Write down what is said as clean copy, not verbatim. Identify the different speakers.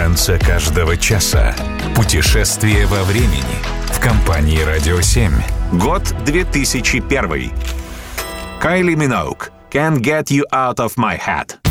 Speaker 1: танце каждого часа. Путешествие во времени. В компании «Радио 7».
Speaker 2: Год 2001. Kylie Minogue. Can't Get You Out of My Head.